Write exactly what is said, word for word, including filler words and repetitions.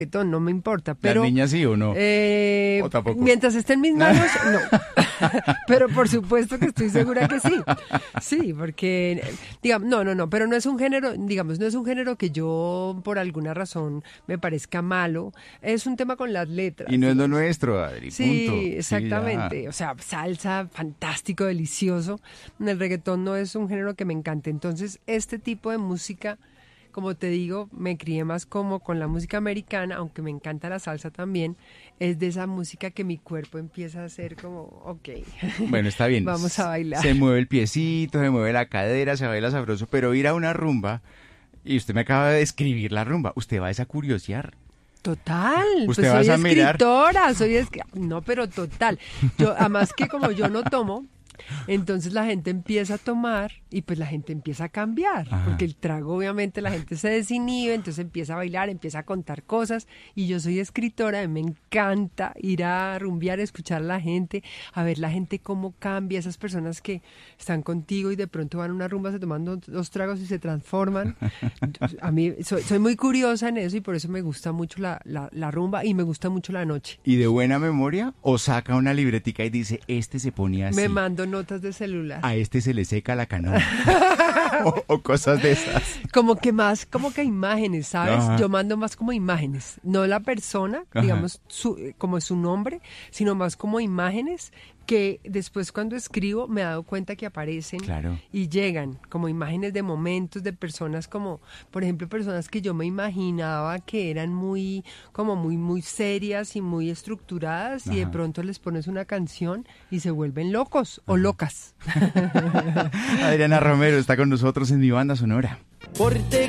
no me importa, pero... ¿Las niñas sí o no? Eh, ¿O tampoco? Mientras esté en mis manos, no. Pero por supuesto que estoy segura que sí. Sí, porque, digamos, no, no, no, pero no es un género, digamos, no es un género que yo por alguna razón me parezca malo. Es un tema con las letras. Y no es lo digamos. nuestro, Adri, Sí, punto. exactamente. Sí, o sea, salsa, fantástico, delicioso. El reggaetón no es un género que me encante. Entonces, este tipo de música... Como te digo, me crié más como con la música americana, aunque me encanta la salsa también, es de esa música que mi cuerpo empieza a hacer como, ok, bueno, está bien. vamos a bailar. Se mueve el piecito, se mueve la cadera, se baila sabroso, pero ir a una rumba, y usted me acaba de describir la rumba, usted va a esa curiosear. Total, ¿Usted pues va soy a mirar? escritora, soy es... no, pero total. Yo, además que como yo no tomo, entonces la gente empieza a tomar y pues la gente empieza a cambiar, Ajá. porque el trago obviamente la gente se desinhibe, entonces empieza a bailar, empieza a contar cosas y yo soy escritora y me encanta ir a rumbear, escuchar a la gente, a ver la gente cómo cambia, esas personas que están contigo y de pronto van a una rumba, se toman dos, dos tragos y se transforman. A mí soy, soy muy curiosa en eso y por eso me gusta mucho la, la, la rumba y me gusta mucho la noche. ¿Y de buena memoria o saca una libretica y dice, este se ponía así? Me mando notas de celular. A este se le seca la canoa. o, o cosas de esas. Como que más, como que imágenes, ¿sabes? Ajá. Yo mando más como imágenes, no la persona, Ajá. digamos, su, como su nombre, sino más como imágenes que después cuando escribo me he dado cuenta que aparecen Claro. y llegan como imágenes de momentos, de personas como, por ejemplo, personas que yo me imaginaba que eran muy, como muy, muy serias y muy estructuradas y de Ajá. pronto les pones una canción y se vuelven locos o locas. Adriana Romero está con nosotros en Mi Banda Sonora. Porte